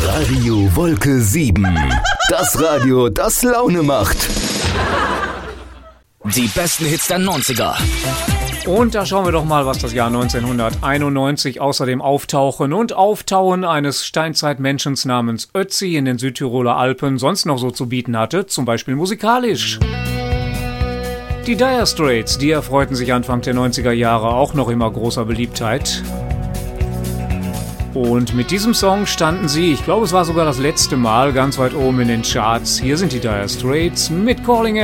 Radio Wolke 7. Das Radio, das Laune macht. Die besten Hits der 90er. Und da schauen wir doch mal, was das Jahr 1991 außer dem Auftauchen und Auftauen eines Steinzeitmenschens namens Ötzi in den Südtiroler Alpen sonst noch so zu bieten hatte, zum Beispiel musikalisch. Die Dire Straits, die erfreuten sich Anfang der 90er Jahre auch noch immer großer Beliebtheit. Und mit diesem Song standen sie, ich glaube es war sogar das letzte Mal, ganz weit oben in den Charts. Hier sind die Dire Straits mit Calling